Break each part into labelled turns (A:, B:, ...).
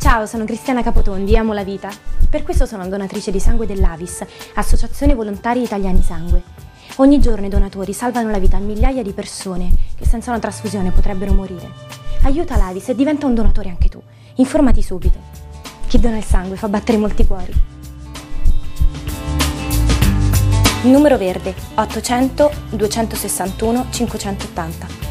A: Ciao, sono Cristiana Capotondi, amo la vita. Per questo sono donatrice di sangue dell'Avis, Associazione Volontari Italiani Sangue. Ogni giorno i donatori salvano la vita a migliaia di persone che senza una trasfusione potrebbero morire. Aiuta l'Avis e diventa un donatore anche tu. Informati subito. Chi dona il sangue fa battere molti cuori. Il numero verde 800 261 580.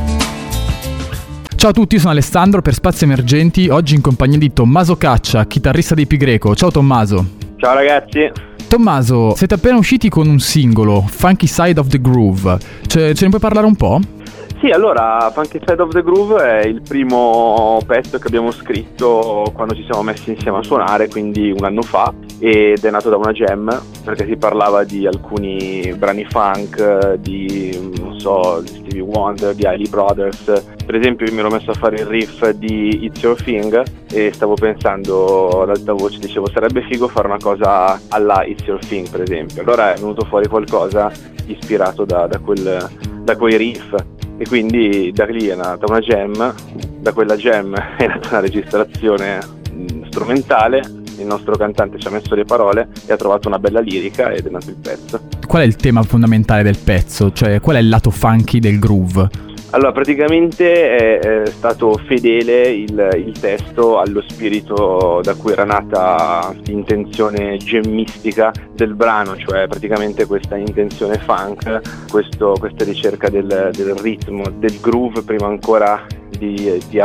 B: Ciao a tutti, sono Alessandro per Spazi Emergenti, oggi in compagnia di Tommaso Caccia, chitarrista dei Pigreco. Ciao Tommaso.
C: Ciao ragazzi.
B: Tommaso, siete appena usciti con un singolo, Funky Side of the Groove. Ce ne puoi parlare un po'?
C: Sì, allora, Funky Side of the Groove è il primo pezzo che abbiamo scritto quando ci siamo messi insieme a suonare, quindi un anno fa, ed è nato da una jam, perché si parlava di alcuni brani funk, di, non so, di Stevie Wonder, di Hailey Brothers. Per esempio io mi ero messo a fare il riff di It's Your Thing e stavo pensando ad alta voce, dicevo sarebbe figo fare una cosa alla It's Your Thing, per esempio. Allora è venuto fuori qualcosa ispirato da quei riff. E quindi da lì è nata una jam, da quella jam è nata una registrazione strumentale, il nostro cantante ci ha messo le parole e ha trovato una bella lirica ed è nato il pezzo.
B: Qual è il tema fondamentale del pezzo? Cioè, qual è il lato funky del groove?
C: Allora, praticamente è stato fedele il testo allo spirito da cui era nata l'intenzione gemmistica del brano, cioè praticamente questa intenzione funk, questa ricerca del ritmo, del groove prima ancora di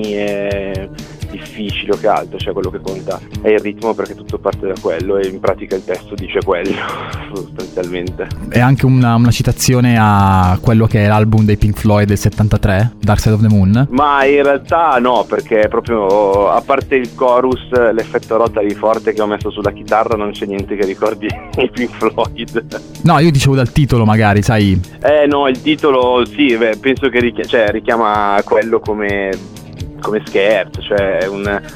C: armonie difficili o che altro, cioè quello che conta è il ritmo perché tutto parte da quello e in pratica il testo dice quello sostanzialmente.
B: È anche una citazione a quello che è l'album dei Pink Floyd del 73, Dark Side of the Moon?
C: Ma in realtà no, perché proprio a parte il chorus, l'effetto rotary forte che ho messo sulla chitarra, non c'è niente che ricordi i Pink Floyd.
B: No, io dicevo dal titolo magari, sai.
C: No, il titolo sì, penso che richiama quello come scherzo, cioè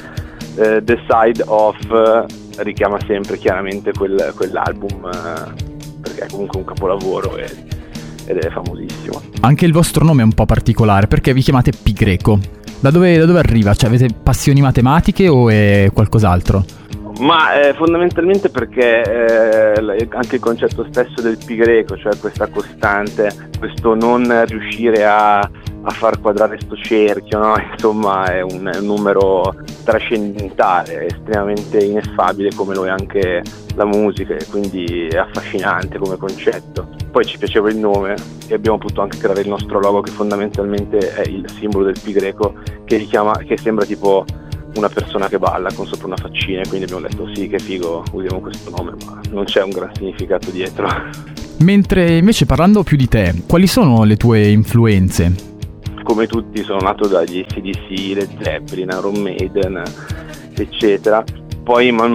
C: The Side of richiama sempre chiaramente quell'album perché è comunque un capolavoro ed è famosissimo.
B: Anche il vostro nome è un po' particolare perché vi chiamate Pigreco. Da dove arriva? Cioè avete passioni matematiche o è qualcos'altro?
C: Ma fondamentalmente perché anche il concetto stesso del Pigreco, cioè questa costante, questo non riuscire a far quadrare sto cerchio, no? Insomma è un numero trascendentale, estremamente ineffabile come lo è anche la musica e quindi è affascinante come concetto. Poi ci piaceva il nome e abbiamo potuto anche creare il nostro logo che fondamentalmente è il simbolo del Pigreco che sembra tipo una persona che balla con sopra una faccina, quindi abbiamo detto sì, che figo, usiamo questo nome, ma non c'è un gran significato dietro. Mentre
B: invece parlando più di te, quali sono le tue influenze?
C: Come tutti sono nato dagli AC/DC, Led Zeppelin, Iron Maiden, eccetera. Poi man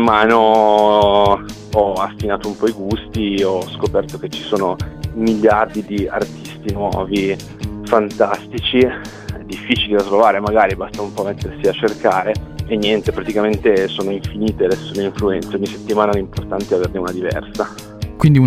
C: mano ho affinato un po' i gusti, ho scoperto che ci sono miliardi di artisti nuovi, fantastici, difficili da trovare, magari basta un po' mettersi a cercare e niente, praticamente sono infinite adesso le influenze, ogni settimana l'importante è averne una diversa.
B: Quindi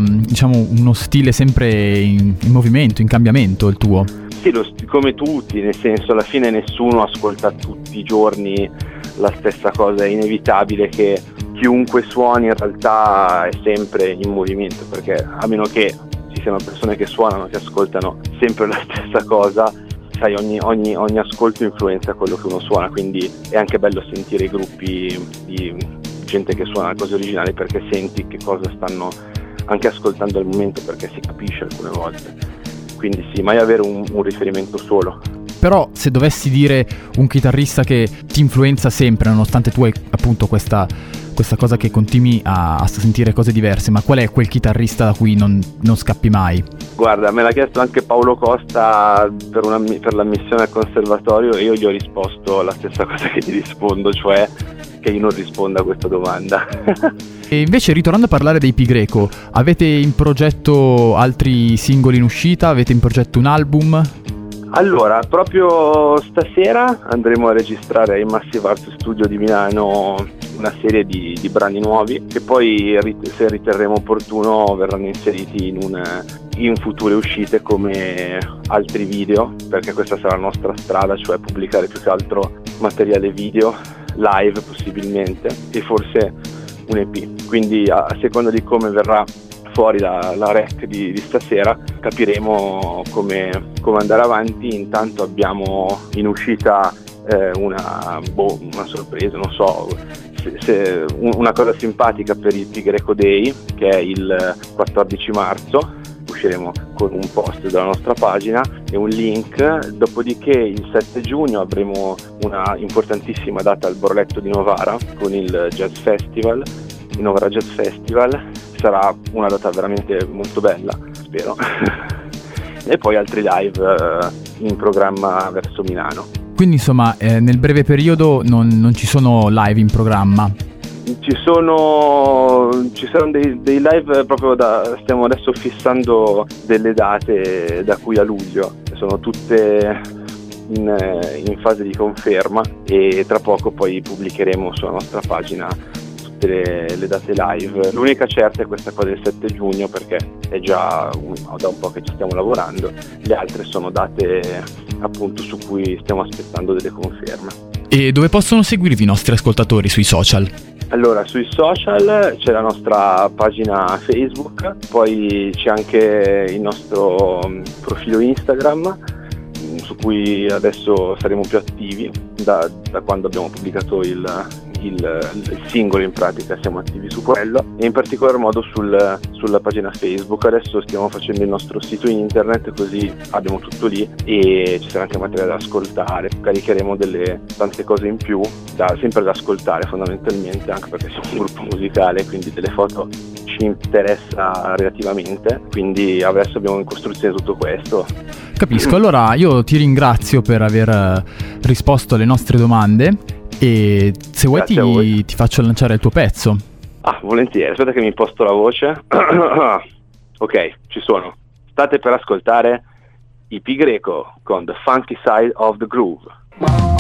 B: uno stile sempre in movimento, in cambiamento il tuo?
C: Sì, come tutti, nel senso alla fine nessuno ascolta tutti i giorni la stessa cosa, è inevitabile che chiunque suoni in realtà è sempre in movimento, perché a meno che ci siano persone che suonano, che ascoltano sempre la stessa cosa, sai, ogni ascolto influenza quello che uno suona, quindi è anche bello sentire i gruppi di gente che suona cose originali perché senti che cosa stanno anche ascoltando al momento, perché si capisce alcune volte. Quindi sì, mai avere un riferimento solo.
B: Però se dovessi dire un chitarrista che ti influenza sempre, nonostante tu hai appunto questa cosa che continui a sentire cose diverse, ma qual è quel chitarrista da cui non scappi mai?
C: Guarda, me l'ha chiesto anche Paolo Costa per la missione al conservatorio e io gli ho risposto la stessa cosa che ti rispondo, cioè che io non rispondo a questa domanda.
B: E invece, ritornando a parlare dei Pigreco, avete in progetto altri singoli in uscita? Avete in progetto un album?
C: Allora, proprio stasera andremo a registrare ai Massive Art Studio di Milano una serie di brani nuovi che poi, se riterremo opportuno, verranno inseriti in future uscite come altri video, perché questa sarà la nostra strada, cioè pubblicare più che altro materiale video live possibilmente, e forse un EP. Quindi a seconda di come verrà fuori la rec di stasera capiremo come andare avanti. Intanto abbiamo in uscita una sorpresa, non so, una cosa simpatica per il Pi-Greco Day, che è il 14 marzo. Usciremo con un post della nostra pagina e un link, dopodiché il 7 giugno avremo una importantissima data al Borletto di Novara con il Jazz Festival, il Novara Jazz Festival. Sarà una data veramente molto bella, spero. E poi altri live in programma verso Milano.
B: Quindi insomma nel breve periodo non ci sono live in programma?
C: Ci saranno dei live proprio stiamo adesso fissando delle date da qui a luglio, sono tutte in fase di conferma e tra poco poi pubblicheremo sulla nostra pagina tutte le date live. L'unica certa è questa qua del 7 giugno perché è già da un po' che ci stiamo lavorando, le altre sono date appunto su cui stiamo aspettando delle conferme.
B: E dove possono seguirvi i nostri ascoltatori sui social?
C: Allora, sui social c'è la nostra pagina Facebook, poi c'è anche il nostro profilo Instagram, su cui adesso saremo più attivi da quando abbiamo pubblicato il singolo. In pratica siamo attivi su quello, e in particolar modo sulla pagina Facebook. Adesso stiamo facendo il nostro sito internet, così abbiamo tutto lì e ci sarà anche materiale da ascoltare. Caricheremo tante cose in più sempre da ascoltare fondamentalmente, anche perché siamo un gruppo musicale, quindi delle foto ci interessa relativamente, quindi adesso abbiamo in costruzione tutto questo.
B: Capisco, allora io ti ringrazio per aver risposto alle nostre domande e se vuoi ti faccio lanciare il tuo pezzo.
C: Volentieri, aspetta che mi imposto la voce. Ok, ci sono. State per ascoltare i Pi-Greco con The Funky Side of the Groove.